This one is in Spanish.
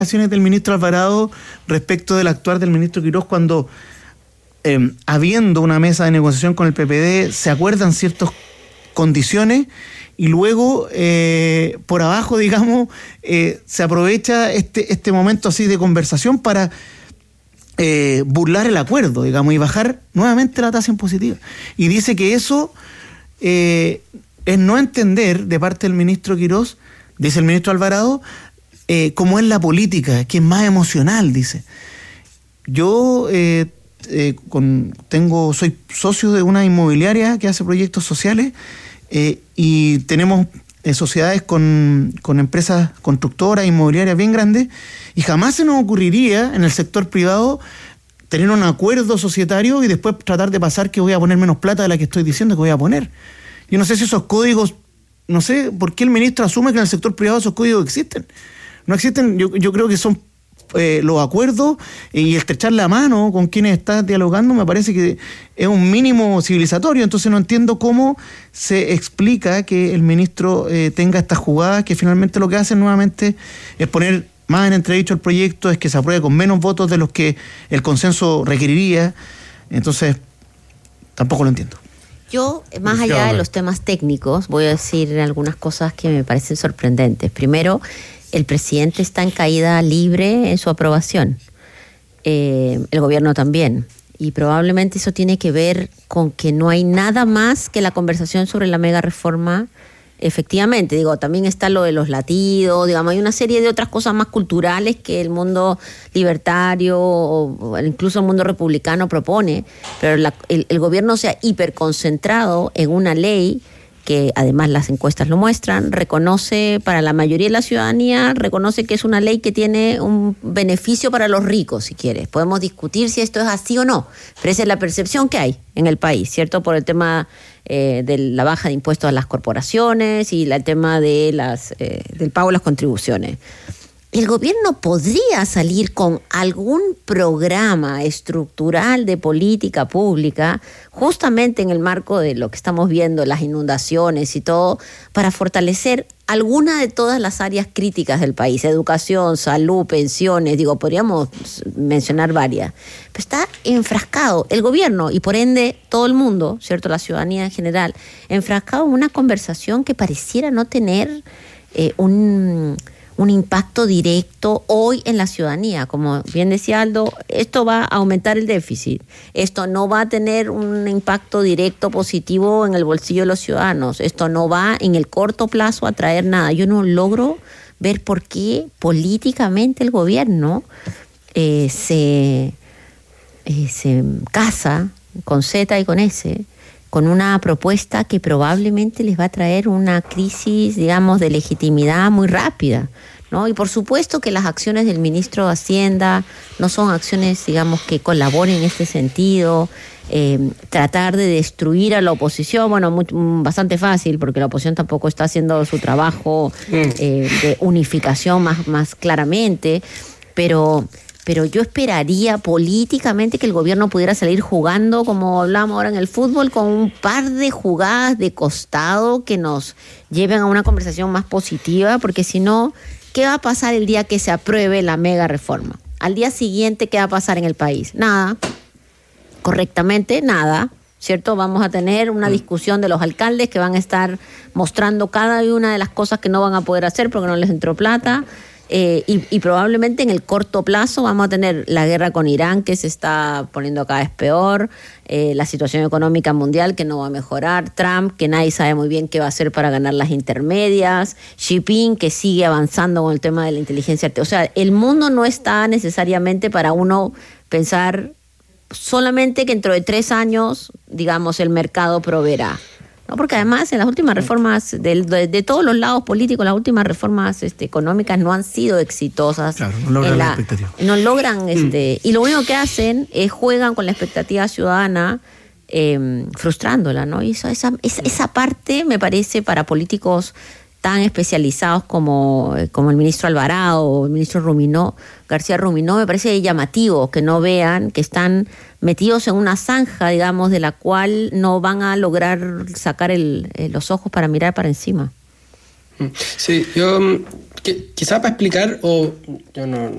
del ministro Alvarado respecto del actuar del ministro Quirós cuando, habiendo una mesa de negociación con el PPD, se acuerdan ciertas condiciones y luego por abajo, digamos, se aprovecha este momento así de conversación para burlar el acuerdo, digamos, y bajar nuevamente la tasa impositiva. Y dice que eso es no entender de parte del ministro Quirós, dice el ministro Alvarado, cómo es la política, que es más emocional, dice. Yo soy socio de una inmobiliaria que hace proyectos sociales y tenemos sociedades con empresas constructoras, inmobiliarias bien grandes, y jamás se nos ocurriría en el sector privado tener un acuerdo societario y después tratar de pasar que voy a poner menos plata de la que estoy diciendo que voy a poner. Yo no sé si esos códigos, no sé por qué el ministro asume que en el sector privado esos códigos existen. No existen, yo creo que son los acuerdos y estrechar la mano con quienes estás dialogando me parece que es un mínimo civilizatorio. Entonces no entiendo cómo se explica que el ministro tenga estas jugadas que finalmente lo que hacen nuevamente es poner más en entredicho el proyecto, es que se apruebe con menos votos de los que el consenso requeriría. Entonces tampoco lo entiendo. Yo, más allá de los temas técnicos, voy a decir algunas cosas que me parecen sorprendentes. Primero, el presidente está en caída libre en su aprobación, el gobierno también, y probablemente eso tiene que ver con que no hay nada más que la conversación sobre la mega reforma. Efectivamente, digo, también está lo de los latidos, digamos, hay una serie de otras cosas más culturales que el mundo libertario o incluso el mundo republicano propone, pero el gobierno se ha hiperconcentrado en una ley que además las encuestas lo muestran, reconoce para la mayoría de la ciudadanía, reconoce que es una ley que tiene un beneficio para los ricos, si quieres. Podemos discutir si esto es así o no, pero esa es la percepción que hay en el país, ¿cierto? Por el tema de la baja de impuestos a las corporaciones y el tema de del pago de las contribuciones. El gobierno podría salir con algún programa estructural de política pública, justamente en el marco de lo que estamos viendo, las inundaciones y todo, para fortalecer alguna de todas las áreas críticas del país, educación, salud, pensiones, podríamos mencionar varias. Pero está enfrascado el gobierno y por ende todo el mundo, ¿cierto? La ciudadanía en general, enfrascado en una conversación que pareciera no tener un impacto directo hoy en la ciudadanía. Como bien decía Aldo, esto va a aumentar el déficit, esto no va a tener un impacto directo positivo en el bolsillo de los ciudadanos, esto no va en el corto plazo a traer nada. Yo no logro ver por qué políticamente el gobierno se casa con Z y con S con una propuesta que probablemente les va a traer una crisis, digamos, de legitimidad muy rápida, ¿no? Y por supuesto que las acciones del ministro de Hacienda no son acciones, digamos, que colaboren en este sentido. Tratar de destruir a la oposición, bastante fácil, porque la oposición tampoco está haciendo su trabajo de unificación más claramente, pero yo esperaría políticamente que el gobierno pudiera salir jugando, como hablamos ahora en el fútbol, con un par de jugadas de costado que nos lleven a una conversación más positiva, porque si no, ¿qué va a pasar el día que se apruebe la mega reforma? Al día siguiente, ¿qué va a pasar en el país? Nada. Correctamente, nada. ¿Cierto? Vamos a tener una discusión de los alcaldes que van a estar mostrando cada una de las cosas que no van a poder hacer porque no les entró plata. Y probablemente en el corto plazo vamos a tener la guerra con Irán, que se está poniendo cada vez peor, la situación económica mundial que no va a mejorar, Trump, que nadie sabe muy bien qué va a hacer para ganar las intermedias, Xi Jinping, que sigue avanzando con el tema de la inteligencia artificial. O sea, el mundo no está necesariamente para uno pensar solamente que dentro de 3 años, digamos, el mercado proveerá. ¿No? Porque además en las últimas reformas de todos los lados políticos, las últimas reformas económicas no han sido exitosas. Claro, no logran la expectativa. No logran, y lo único que hacen es juegan con la expectativa ciudadana, frustrándola, ¿no? Y esa parte me parece para políticos tan especializados como el ministro Alvarado o el ministro García Ruminó, me parece llamativo que no vean que están metidos en una zanja, digamos, de la cual no van a lograr sacar los ojos para mirar para encima. Sí, yo quizá para explicar, yo no